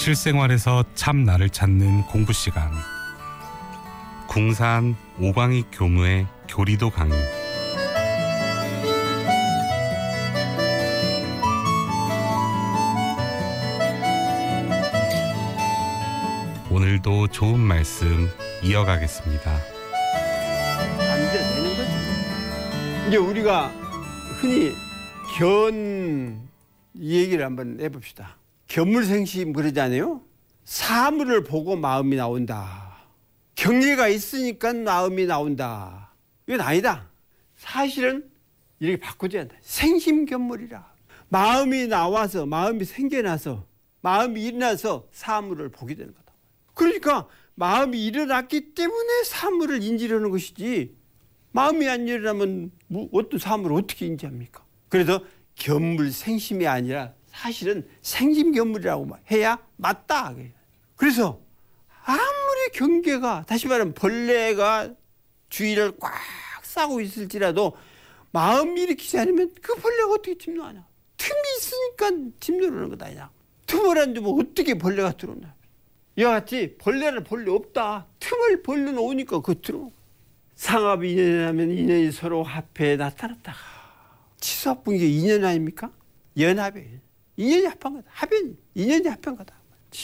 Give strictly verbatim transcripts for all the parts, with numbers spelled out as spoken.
실생활에서 참 나를 찾는 공부 시간. 궁산 오광익 교무의 교리도 강의. 오늘도 좋은 말씀 이어가겠습니다. 안 돼, 되는 거지. 이제 우리가 흔히 견 얘기를 한번 해봅시다. 견물생심 그러지 않아요? 사물을 보고 마음이 나온다. 경계가 있으니까 마음이 나온다. 이건 아니다. 사실은 이렇게 바꿔줘야 한다. 생심견물이라. 마음이 나와서, 마음이 생겨나서, 마음이 일어나서 사물을 보게 되는 거다. 그러니까 마음이 일어났기 때문에 사물을 인지하는 것이지, 마음이 안 일어나면 뭐 어떤 사물을 어떻게 인지합니까? 그래서 견물생심이 아니라 사실은 생심견물이라고 해야 맞다. 그래서 아무리 경계가, 다시 말하면 벌레가 주위를 꽉 싸고 있을지라도 마음이 일으키지 않으면 그 벌레가 어떻게 침노하냐. 틈이 있으니까 침노하는 거다. 그냥. 틈을 안 두면 어떻게 벌레가 들어오냐. 이와 같이 벌레는 벌레 없다. 틈을 벌려 놓으니까 그 들어오는 거야. 상합이 인연하면 인연이 서로 합해 나타났다가, 치수합분계 인연 아닙니까? 연합이에요. 인연이 합한 거다. 합은 인연이 합한 거다.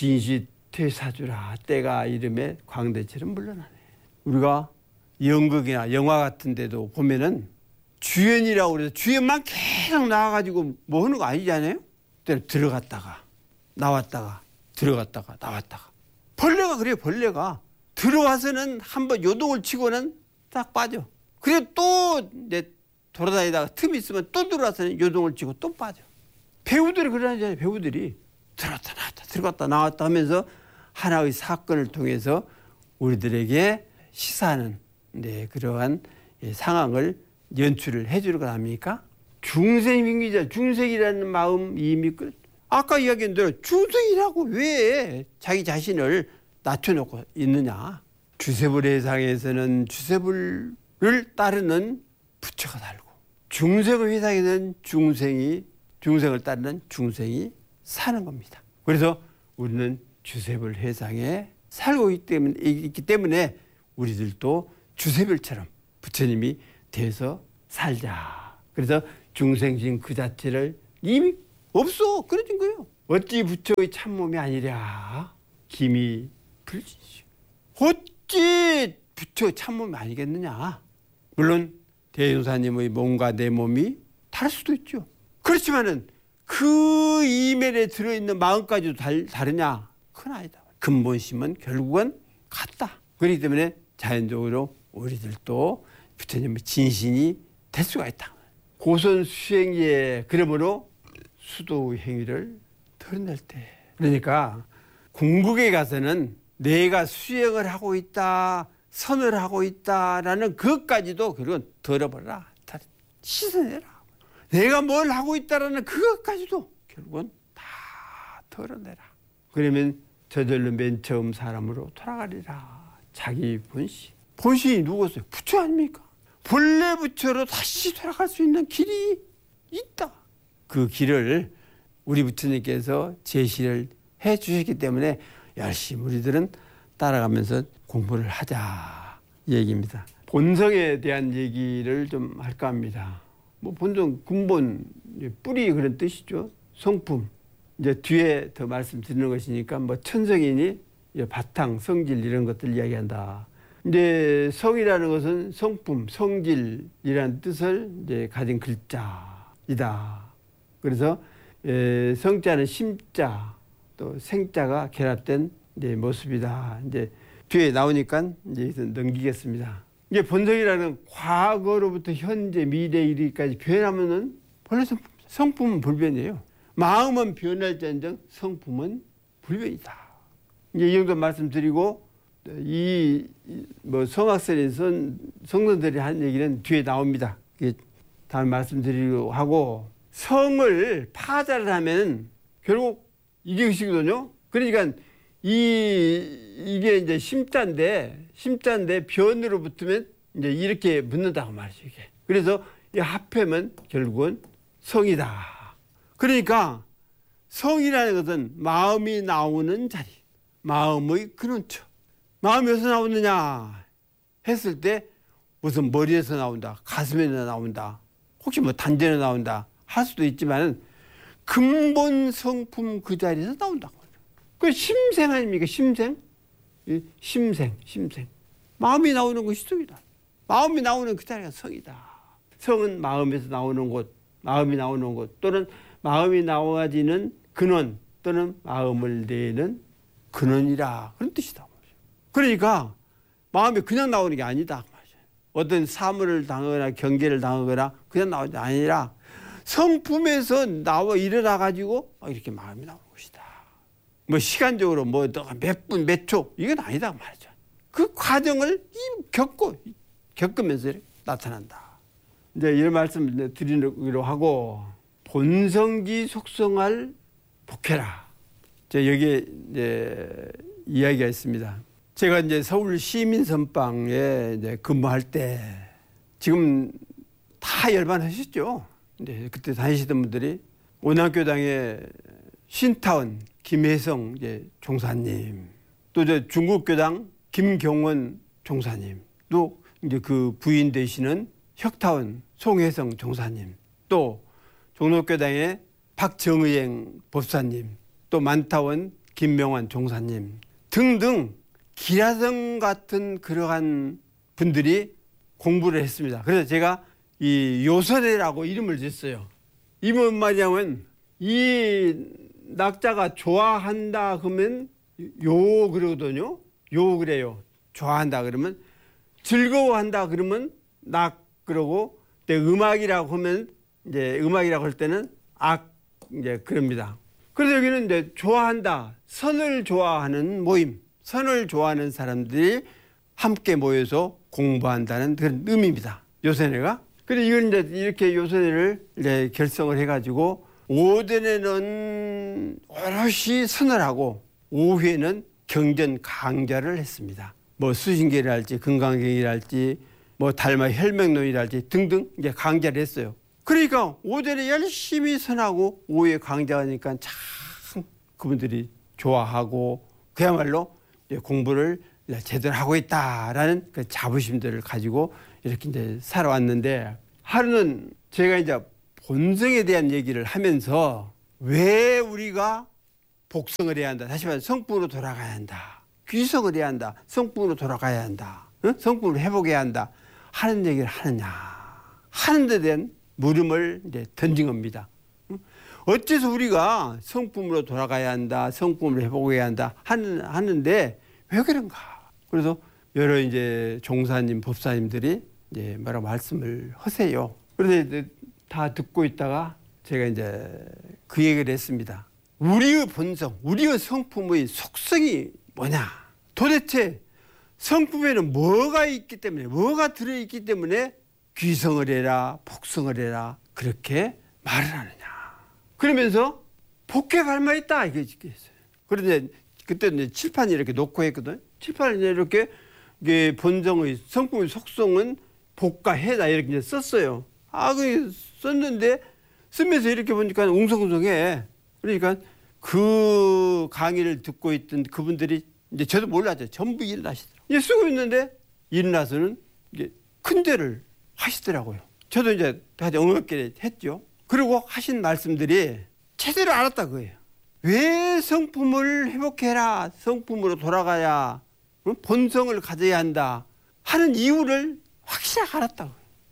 진시퇴사주라. 때가 이름에 광대처럼 물러나네. 우리가 연극이나 영화 같은 데도 보면은 주연이라고 그래서 주연만 계속 나와가지고 뭐 하는 거 아니잖아요? 들어갔다가 나왔다가 들어갔다가 나왔다가. 벌레가 그래요. 벌레가 들어와서는 한번 요동을 치고는 딱 빠져. 그리고 또 이제 돌아다니다가 틈이 있으면 또 들어와서는 요동을 치고 또 빠져. 배우들이 그러잖아요. 배우들이 들어갔다 나왔다 들어갔다 나왔다 하면서 하나의 사건을 통해서 우리들에게 시사하는, 네, 그러한 상황을 연출을 해주는 것 아닙니까? 중생민기자, 중생이라는 마음 이미 끝. 아까 이야기한 대로 중생이라고 왜 자기 자신을 낮춰놓고 있느냐. 주세불회상에서는 주세불을 따르는 부처가 달고, 중생의 회상에는 중생이 중생을 따르는 중생이 사는 겁니다. 그래서 우리는 주세불 회상에 살고 있기 때문에, 있기 때문에 우리들도 주세불처럼 부처님이 돼서 살자. 그래서 중생심 그 자체를 이미 없어. 그러진 거예요. 어찌 부처의 참몸이 아니랴. 김이 불지시오. 어찌 부처의 참몸이 아니겠느냐. 물론 대종사님의 몸과 내 몸이 다를 수도 있죠. 그렇지만은 그 이면에 들어있는 마음까지도 달, 다르냐? 그건 아니다. 근본심은 결국은 같다. 그렇기 때문에 자연적으로 우리들도 부처님의 진신이 될 수가 있다. 고선수행에 그러므로 수도 행위를 드러낼 때. 그러니까 궁극에 가서는 내가 수행을 하고 있다, 선을 하고 있다라는 그것까지도 결국은 덜어버려라. 다 씻어내라. 내가 뭘 하고 있다라는 그것까지도 결국은 다 덜어내라. 그러면 저절로 맨 처음 사람으로 돌아가리라. 자기 본심. 본심이 누구였어요? 부처 아닙니까? 본래 부처로 다시 돌아갈 수 있는 길이 있다. 그 길을 우리 부처님께서 제시를 해 주셨기 때문에 열심히 우리들은 따라가면서 공부를 하자 이 얘기입니다. 본성에 대한 얘기를 좀 할까 합니다. 뭐 본성, 근본, 뿌리 그런 뜻이죠. 성품. 이제 뒤에 더 말씀드리는 것이니까 뭐 천성이니 바탕, 성질 이런 것들 이야기한다. 이제 성이라는 것은 성품, 성질이라는 뜻을 이제 가진 글자이다. 그래서 에, 성자는 심자, 또 생자가 결합된 이제 모습이다. 이제 뒤에 나오니까 이제 넘기겠습니다. 이게 본성이라는 과거로부터 현재, 미래 이르기까지 변하면은 본래 성품, 성품은 불변이에요. 마음은 변할지언정 성품은 불변이다. 이제 이 정도 말씀드리고 이 뭐 성악설인 선 성도들이 하는 얘기는 뒤에 나옵니다. 다음 말씀드리려고 하고, 성을 파자를 하면 결국 이게 의식이거든요. 그러니까 이 이게 이제 심자인데 심자인데 변으로 붙으면 이제 이렇게 붙는다고 말이죠. 이게. 그래서 이 합하면 결국은 성이다. 그러니까 성이라는 것은 마음이 나오는 자리, 마음의 근원처. 마음이 어디서 나오느냐 했을 때 무슨 머리에서 나온다, 가슴에서 나온다, 혹시 뭐 단전에 나온다 할 수도 있지만 근본 성품 그 자리에서 나온다고. 그 심생 아닙니까? 심생? 심생, 심생. 마음이 나오는 것이 성이다. 마음이 나오는 그 자리가 성이다. 성은 마음에서 나오는 곳, 마음이 나오는 곳, 또는 마음이 나와지는 근원, 또는 마음을 내는 근원이라, 그런 뜻이다. 그러니까 마음이 그냥 나오는 게 아니다. 어떤 사물을 당하거나 경계를 당하거나 그냥 나오는 게 아니라 성품에서 나와 일어나 가지고 이렇게 마음이 나오는 것이다. 뭐 시간적으로 뭐 몇 분, 몇 초 이건 아니다 말이죠. 그 과정을 겪고 겪으면서 나타난다. 이제 이런 말씀 드리기로 하고, 본성지 속성할 복해라. 제 여기에 이제 이야기가 있습니다. 제가 이제 서울 시민선방에 이제 근무할 때, 지금 다 열반하셨죠. 근데 그때 다니시던 분들이 온양교당의 신타원 김혜성 이제 종사님, 또 저 중국교당 김경원 종사님, 또 이제 그 부인 되시는 혁타원 송혜성 종사님, 또 종로교당의 박정의행 법사님, 또 만타원 김명환 종사님 등등 기라성 같은 그러한 분들이 공부를 했습니다. 그래서 제가 이 요선회라고 이름을 졌어요. 이 뭔 말이냐면, 이 낙자가 좋아한다 그러면 요 그러거든요. 요 그래요. 좋아한다 그러면, 즐거워한다 그러면 낙 그러고, 때 음악이라고 하면 이제 음악이라고 할 때는 악 이제 그럽니다. 그래서 여기는 이제 좋아한다, 선을 좋아하는 모임, 선을 좋아하는 사람들이 함께 모여서 공부한다는 그런 의미입니다. 요선회가. 그래서 이건 이제 이렇게 요선회를 이제 결성을 해가지고 오전에는 오롯이 선을 하고 오후에는 경전 강좌를 했습니다. 뭐 수신계랄지 금강경이랄지 뭐 달마 혈맹론이랄지 등등 이제 강좌를 했어요. 그러니까 오전에 열심히 선하고 오후에 강좌하니까 참 그분들이 좋아하고 그야말로 공부를 제대로 하고 있다라는 그 자부심들을 가지고 이렇게 이제 살아왔는데, 하루는 제가 이제 본성에 대한 얘기를 하면서 왜 우리가 복성을 해야 한다, 다시 말해 성품으로 돌아가야 한다, 귀성을 해야 한다, 성품으로 돌아가야 한다, 응? 성품을 회복해야 한다 하는 얘기를 하느냐 하는 데 대한 물음을 이제 던진 겁니다. 어째서 우리가 성품으로 돌아가야 한다, 성품을 회복해야 한다 하는, 하는데 왜 그런가? 그래서 여러 이제 종사님, 법사님들이 이제 뭐라 말씀을 하세요. 그런데 다 듣고 있다가 제가 이제 그 얘기를 했습니다. 우리의 본성, 우리의 성품의 속성이 뭐냐? 도대체 성품에는 뭐가 있기 때문에, 뭐가 들어있기 때문에 귀성을 해라, 복성을 해라 그렇게 말을 하느냐? 그러면서 복해 갈마 있다 이게 있어요. 그런데 그때 이제 칠판이 이렇게 놓고 했거든. 칠판에 이렇게 이게 본성의 성품의 속성은 복가해다 이렇게 이제 썼어요. 아, 그 썼는데 쓰면서 이렇게 보니까 웅성웅성해. 그러니까 그 강의를 듣고 있던 그분들이 이제 저도 몰랐죠. 전부 일어나시더라고요. 이제 쓰고 있는데 일어나서는 이게 큰 데를 하시더라고요. 저도 이제 다시 엉겁게 했죠. 그리고 하신 말씀들이 제대로 알았다 그거예요. 왜 성품을 회복해라, 성품으로 돌아가야 본성을 가져야 한다 하는 이유를 확실하게 알았다고요.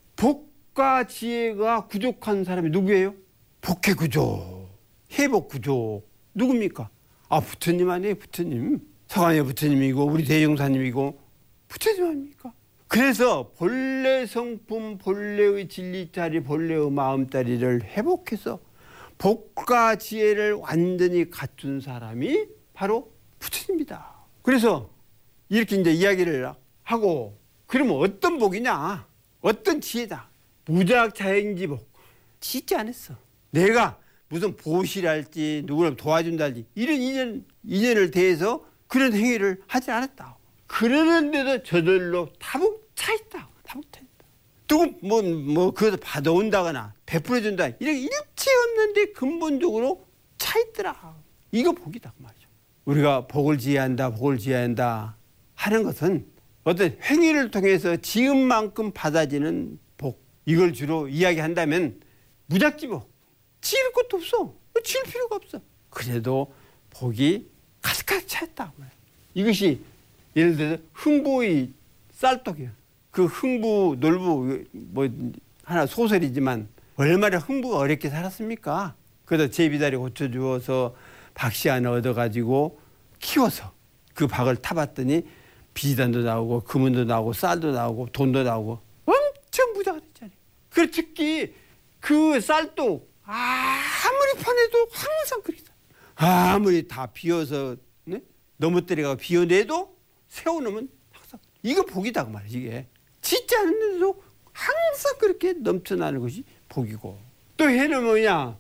복과 지혜가 부족한 사람이 누구예요? 복해구조, 회복구조 누굽니까? 아, 부처님 아니에요. 부처님. 서강의 부처님이고 우리 대종사님이고 부처님 아닙니까? 그래서 본래 성품, 본래의 진리자리, 본래의 마음자리를 회복해서 복과 지혜를 완전히 갖춘 사람이 바로 부처님입니다. 그래서 이렇게 이제 이야기를 하고, 그러면 어떤 복이냐? 어떤 지혜다? 무작자행지복. 짓지 않았어. 내가 무슨 보시랄지 누구를 도와준다 할지 이런 인연, 인연을 대해서 그런 행위를 하지 않았다. 그러는데도 저절로 타복차 있다. 타복차 있다. 누구 뭐, 뭐, 그것을 받아온다거나 베풀어준다. 이런 일체 없는데 근본적으로 차 있더라. 이거 복이다 그 말이죠. 우리가 복을 지어야 한다, 복을 지어야 한다 하는 것은 어떤 행위를 통해서 지은 만큼 받아지는 복, 이걸 주로 이야기한다면 무작지복, 지을 것도 없어. 지을 필요가 없어. 그래도 복이 가득가득 차있다. 이것이 예를 들어서 흥부의 쌀떡이야. 그 흥부, 놀부 뭐 하나 소설이지만 얼마나 흥부가 어렵게 살았습니까? 그래서 제비다리 고쳐주어서 박씨 하나 얻어가지고 키워서 그 박을 타봤더니 비단도 나오고 금은도 나오고 쌀도 나오고 돈도 나오고 엄청 부자가 됐잖아요. 그리고 특히 그 쌀도 아무리 파내도 항상 그렇게 아무리 다 비워서 네? 넘어뜨려가 비워내도 세워놓으면 항상 이거 복이다 그 말이야. 이게 짓지 않는데도 항상 그렇게 넘쳐나는 것이 복이고, 또 해는 뭐냐,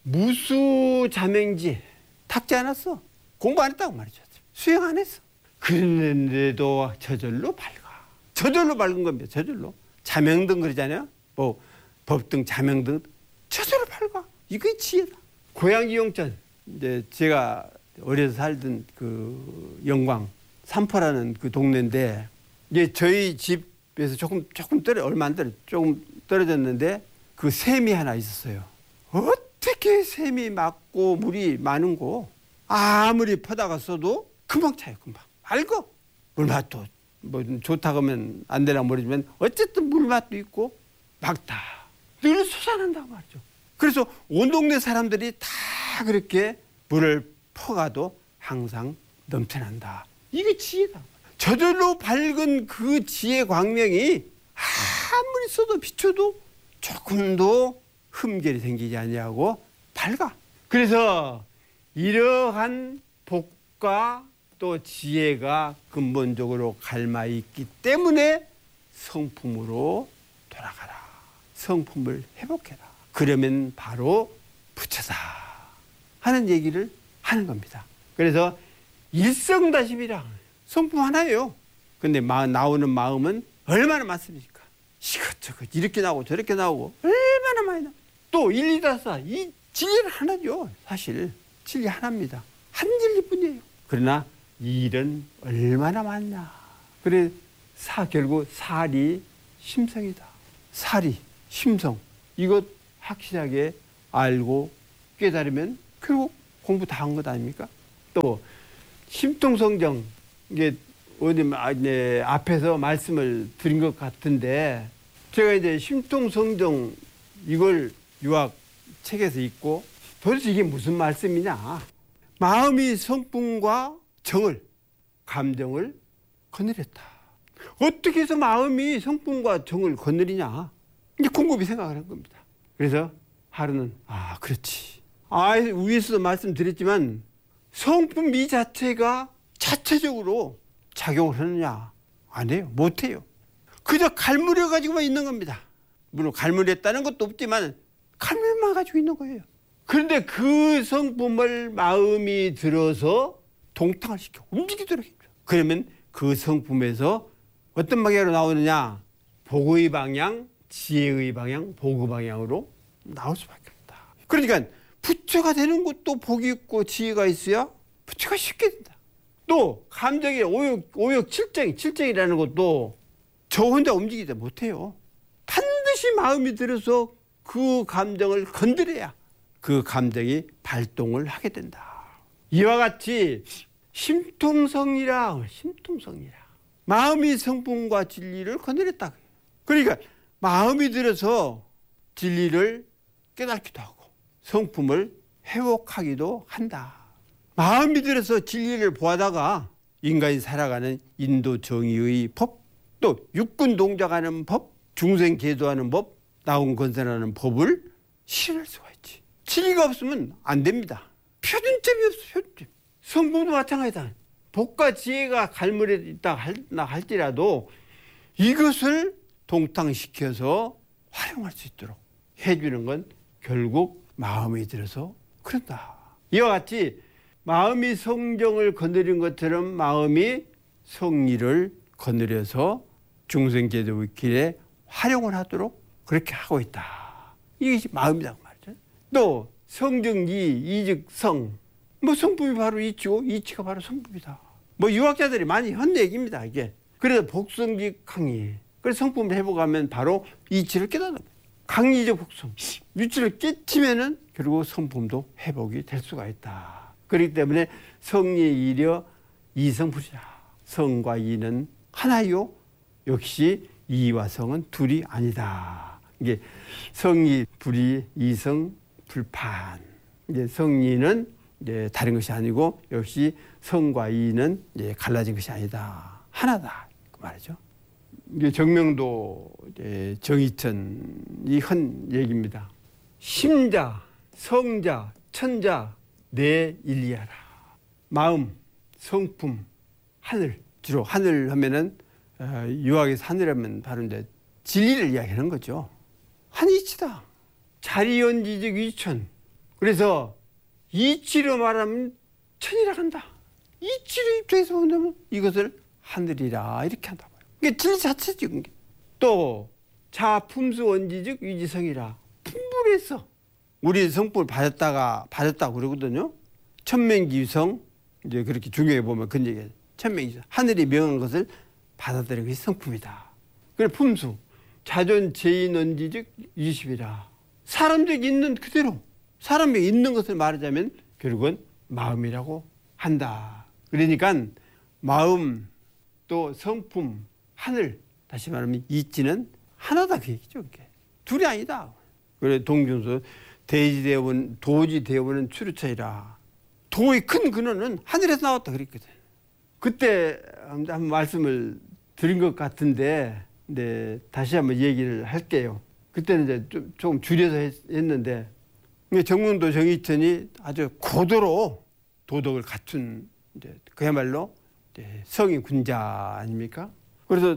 무수자맹지 닦지 않았어. 공부 안 했다고 말이죠. 수행 안 했어. 그런데도 저절로 밝아. 저절로 밝은 겁니다. 저절로. 자명등 그러잖아요. 뭐 법등, 자명등 저절로 밝아. 이게 지혜다. 고양이 용천, 이제 제가 어려서 살던 그 영광 삼포라는 그 동네인데, 이제 저희 집에서 조금 조금 떨어 얼마 안 떨어 조금 떨어졌는데 그 샘이 하나 있었어요. 어떻게 샘이 맑고 물이 많은 거 아무리 퍼다가 써도 금방 차요. 금방 맑어. 물맛도 뭐 좋다 그러면 안 되나 모르지만 어쨌든 물맛도 있고 맑다. 늘 솟아난다고 말이죠. 그래서 온 동네 사람들이 다 그렇게 물을 퍼가도 항상 넘쳐난다. 이게 지혜다. 저절로 밝은 그 지혜 광명이 아무리 써도 비춰도 조금도 흠결이 생기지 아니하고 밝아. 그래서 이러한 복과 또 지혜가 근본적으로 갈마 있기 때문에 성품으로 돌아가라. 성품을 회복해라. 그러면 바로 부처다 하는 얘기를 하는 겁니다. 그래서 일성다심이라 성품 하나예요. 근데 마, 나오는 마음은 얼마나 많습니까? 이것저것 이렇게 나오고 저렇게 나오고 얼마나 많이 나오고, 또 일, 이, 다, 사, 이 진리는 하나죠. 사실 진리 하나입니다. 한 진리뿐이에요. 그러나 이 일은 얼마나 많냐. 그래 사 결국 사리 심성이다. 사리 심성 이것 확실하게 알고 깨달으면 결국 공부 다 한 것 아닙니까? 또 심통성정, 이게 어디 네, 앞에서 말씀을 드린 것 같은데, 제가 이제 심통성정 이걸 유학 책에서 읽고 도대체 이게 무슨 말씀이냐. 마음이 성품과 정을, 감정을 거느렸다. 어떻게 해서 마음이 성품과 정을 거느리냐. 이제 곰곰이 생각을 한 겁니다. 그래서 하루는 아 그렇지. 아 위에서도 말씀드렸지만 성품 이 자체가 자체적으로 작용을 하느냐. 안 해요. 못 해요. 그저 갈무려 가지고만 있는 겁니다. 물론 갈무렸다는 것도 없지만 갈무려만 가지고 있는 거예요. 그런데 그 성품을 마음이 들어서 동탕을 시켜 움직이도록 해요. 그러면 그 성품에서 어떤 방향으로 나오느냐. 복의 방향, 지혜의 방향, 복의 방향으로 나올 수밖에 없다. 그러니까 부처가 되는 것도 복이 있고 지혜가 있어야 부처가 쉽게 된다. 또 감정의 오욕, 오욕 칠정, 칠정이라는 것도 저 혼자 움직이지 못해요. 반드시 마음이 들어서 그 감정을 건드려야 그 감정이 발동을 하게 된다. 이와 같이 심통성이라, 심통성이라. 마음이 성품과 진리를 건드렸다. 그러니까 마음이 들어서 진리를 깨닫기도 하고 성품을 회복하기도 한다. 마음이 들어서 진리를 보하다가 인간이 살아가는 인도 정의의 법, 또 육군 동작하는 법, 중생 계도하는 법, 나온 건설하는 법을 실현할 수가 있지. 진리가 없으면 안 됩니다. 표준점이 없어. 표준점. 성품도 마찬가지다. 복과 지혜가 갈무려 있다 할지라도 이것을 동탕시켜서 활용할 수 있도록 해주는 건 결국 마음이 들어서 그런다. 이와 같이 마음이 성정을 건드린 것처럼 마음이 성리를 건드려서 중생제도의 길에 활용을 하도록 그렇게 하고 있다. 이것이 마음이라고 말이죠. 또 성정이 이즉 성. 뭐 성품이 바로 이치고 이치가 바로 성품이다. 뭐 유학자들이 많이 한 얘기입니다. 이게. 그래서 복성직 강의. 그래서 성품을 회복하면 바로 이치를 깨닫는 거예요. 강의적 복성. 유치를 깨치면은 결국 성품도 회복이 될 수가 있다. 그렇기 때문에 성리 이려 이성불이다. 성과 이는 하나요. 역시 이와 성은 둘이 아니다. 이게 성이 불이 이성 불판. 이제 성리는 이제 다른 것이 아니고 역시 성과 이는 이제 갈라진 것이 아니다. 하나다. 그 말이죠. 이게 정명도 이제 정의천이 한 얘기입니다. 심자, 성자, 천자, 내 일리하라. 마음, 성품, 하늘. 주로 하늘 하면은 어, 유학에서 하늘 하면 바로 이제 진리를 이야기하는 거죠. 한 이치다. 자리연지적 이천. 그래서 이치로 말하면 천이라 한다. 이치로 입장에서 본다면 이것을 하늘이라 이렇게 한다고 해요. 이게 진리 자체지. 또 자품수 원지적 위지성이라. 풍부해서 우리 성품을 받았다가 받았다고 그러거든요. 천명기성 이제 그렇게 중요해 보면 그런 얘기예요. 천명기성 하늘이 명한 것을 받아들이는 것이 성품이다. 그래 품수 자존 제인 원지적 유십이라. 사람들이 있는 그대로 사람이 있는 것을 말하자면 결국은 마음이라고 한다. 그러니까 마음 또 성품 하늘 다시 말하면 이치는 하나다 그 얘기죠. 그게. 둘이 아니다. 그래 동준서 대지대원 도지대원은 추루차이라. 도의 큰 근원은 하늘에서 나왔다 그랬거든. 그때 한번 말씀을 드린 것 같은데 네, 다시 한번 얘기를 할게요. 그때는 이제 좀, 조금 줄여서 했, 했는데 정명도 정의천이 아주 고도로 도덕을 갖춘 이제 그야말로 이제 성의 군자 아닙니까? 그래서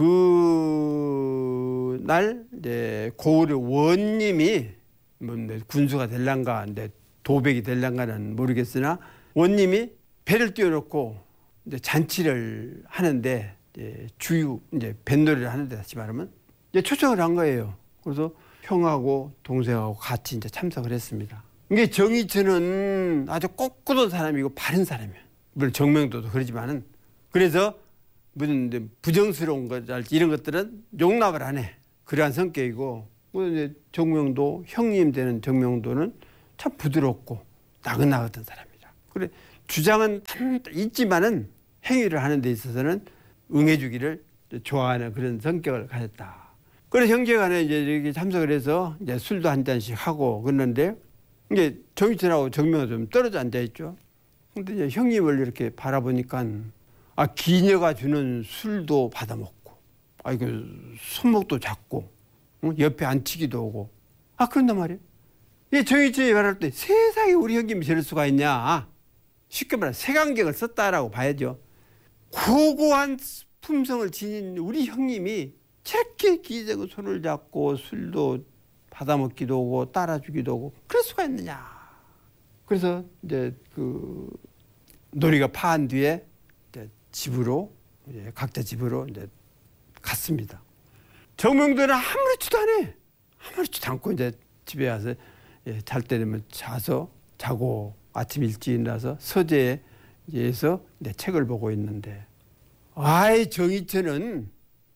그날 이제 고을의 원님이 뭐 군수가 될란가, 이제 도백이 될란가는 모르겠으나 원님이 배를 띄워놓고 이제 잔치를 하는데 이제 주유 이제 뱃놀이를 하는데 다시 말하면 이제 초청을 한 거예요. 그래서 형하고 동생하고 같이 이제 참석을 했습니다. 이게 정의천은 아주 꼿꼿한 사람이고 바른 사람이에요. 물론 정명도도 그러지만은 그래서 무슨 부정스러운 것랄지 이런 것들은 용납을 안 해. 그러한 성격이고 이제 정명도 형님 되는 정명도는 참 부드럽고 나긋나긋한 사람이다. 그래 주장은 있지만은 행위를 하는 데 있어서는 응해주기를 좋아하는 그런 성격을 가졌다. 그래서 형제간에 이제 이렇게 참석을 해서 이제 술도 한 잔씩 하고 그러는데 이제 정의천하고 정명은 좀 떨어져 앉아 있죠. 근데 이제 형님을 이렇게 바라보니까 아 기녀가 주는 술도 받아 먹고, 아 이거 손목도 잡고, 어? 옆에 앉히기도 하고, 아 그런단 말이에요. 이 정의천이 말할 때 세상에 우리 형님이 저럴 수가 있냐? 쉽게 말해 색안경을 썼다라고 봐야죠. 고고한 품성을 지닌 우리 형님이 저렇게 기적으로 손을 잡고 술도 받아먹기도 하고 따라주기도 하고 그럴 수가 있느냐. 그래서 이제 그 놀이가 파한 뒤에 이제 집으로 이제 각자 집으로 이제 갔습니다. 정명도는 아무렇지도 않아. 아무렇지도 않고 이제 집에 와서 예, 잘 때 되면 자서 자고 아침 일찍 일어나서 서재에서 이제 책을 보고 있는데 아이 정의천은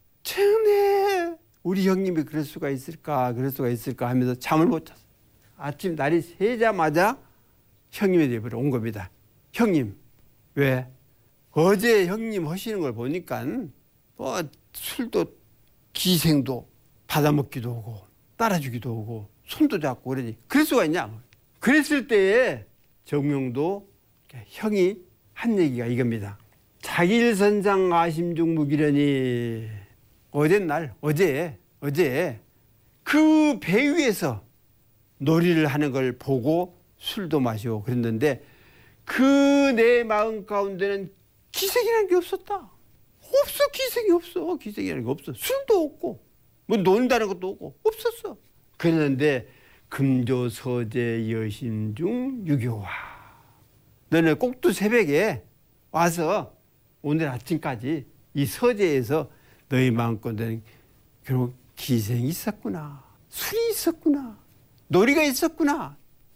전에 우리 형님이 그럴 수가 있을까 그럴 수가 있을까 하면서 잠을 못 잤어요. 아침 날이 새자마자 형님의 집으로 온 겁니다. 형님 왜? 어제 형님 하시는 걸 보니까 뭐 술도 기생도 받아먹기도 하고 따라주기도 하고 손도 잡고 그러니 그럴 수가 있냐. 그랬을 때에 정명도 형이 한 얘기가 이겁니다. 자길선상 아심중 무기련이 어젯날 어제 어제 그 배 위에서 놀이를 하는 걸 보고 술도 마시고 그랬는데 그 내 마음 가운데는 기색이라는 게 없었다. 없어. 기색이 없어. 기색이라는 게 없어. 술도 없고 뭐 논다는 것도 없고 없었어. 그랬는데 금조서제 여심중 유교화 너네 꼭두 새벽에 와서 오늘 아침까지 이 서재에서 너희 마음껏 결국 기생이 있었구나. 술이 있었구나. 놀이가 있었구나.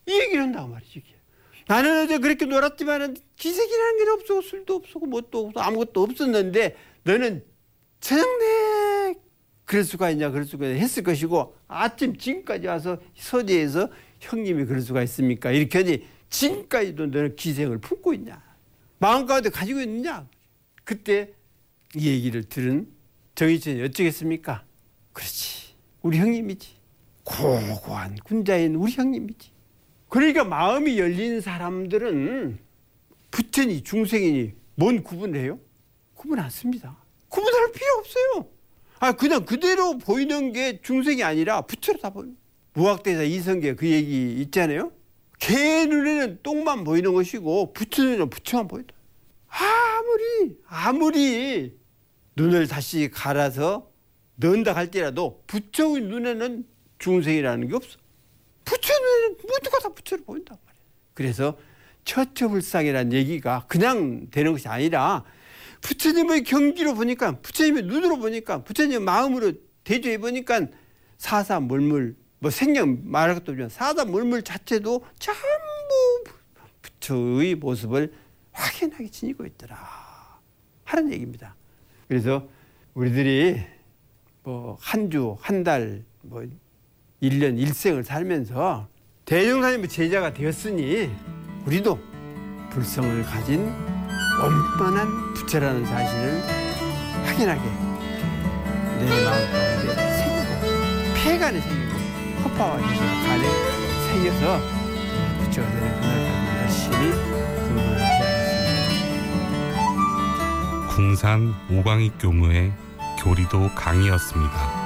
이 얘기를 한다고 말이지. 나는 어제 그렇게 놀았지만 기색이라는 게 없고 술도 없고 뭣도 없고 아무것도 없었는데 너는 저녁내 그럴 수가 있냐 그럴 수가 있냐 했을 것이고 아침 지금까지 와서 서재에서 형님이 그럴 수가 있습니까? 이렇게 하니 지금까지도 너는 기생을 품고 있냐? 마음 가운데 가지고 있느냐? 그때 이 얘기를 들은 정의천이 어쩌겠습니까? 그렇지. 우리 형님이지. 고고한 군자인 우리 형님이지. 그러니까 마음이 열린 사람들은 부처니 중생이니 뭔 구분을 해요? 구분 안 씁니다. 구분할 필요 없어요. 아 그냥 그대로 보이는 게 중생이 아니라 부처로 다 보여요. 무학대사 이성계 그 얘기 있잖아요. 개 눈에는 똥만 보이는 것이고 부처 눈에는 부처만 보인다. 아무리 아무리 눈을 다시 갈아서 넣는다 할지라도 부처의 눈에는 중생이라는 게 없어. 부처 눈에는 모두가 다 부처로 보인단 말이에요. 그래서 처처불상이라는 얘기가 그냥 되는 것이 아니라 부처님의 경지로 보니까 부처님의 눈으로 보니까 부처님의 마음으로 대조해 보니까 사사물물 뭐 생명 말할 것도 없지만 사사물물 자체도 전부 부처의 모습을 확연하게 지니고 있더라 하는 얘기입니다. 그래서 우리들이 뭐 한 주, 한 달, 뭐 일 년, 일생을 살면서 대종사님의 제자가 되었으니 우리도 불성을 가진 원만한 부처라는 사실을 확연하게 내 마음 가운데 새기고 폐간에 새기고 허파와 유수가 간에 새겨서 부처가 되는 그날까지 열심히 공부를 해야겠습니다. 궁산 오광익 교무의 교리도 강의였습니다.